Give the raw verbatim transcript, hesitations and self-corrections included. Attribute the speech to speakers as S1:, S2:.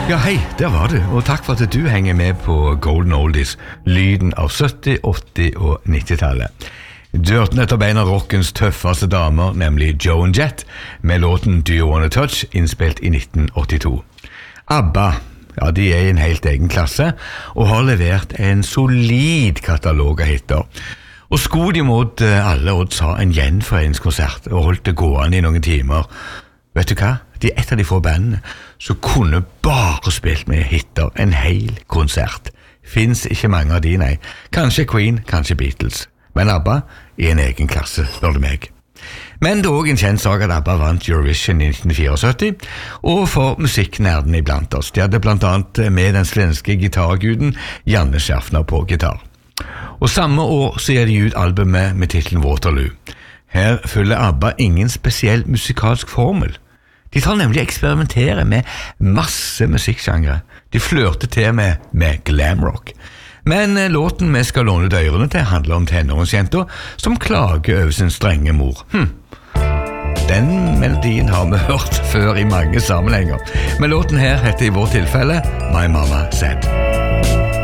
S1: Ja, hei, der var du, og takk for at du henger med på Golden Oldies, lyden av sytti-, åtti- og nitti-tallet. Du hørte nettopp en av rockens tøffeste damer, nemlig Joan Jett, med låten Do You Wanna Touch, innspilt i nitten åttito. ABBA, ja, de er i en helt egen klasse, og har levert en solid katalog av hitter. Og skulle de mot alle odds ha en gjenforeningskonsert, og holdt det gående i noen timer. Vet du hva? De er et av de få bandene som kunne bare spilt med hitter en hel konsert. Finns ikke mange av de, nei. Kanskje Queen, kanskje Beatles. Men ABBA i en egen klasse, spør du meg. Men det er også en kjent sak at ABBA vant Eurovision i nitten syttifire, og for musikknerdene iblant oss. De hadde blant annet med den svenske gitarguden Janne Schaffner på gitar. Og samme år så gir de ut albumet med titlen Waterloo. Her følger ABBA ingen spesiell musikalsk formel. De tar nemlig eksperimentere med masse musikksjangre. De flørter til med, med glamrock. Men låten vi skal låne ut ørene til handler om tenåringsjenter som klager over sin strenge mor. Hm. Den melodien har vi hørt før i mange sammenhenger. Men låten her heter i vårt tilfelle My Mama Said.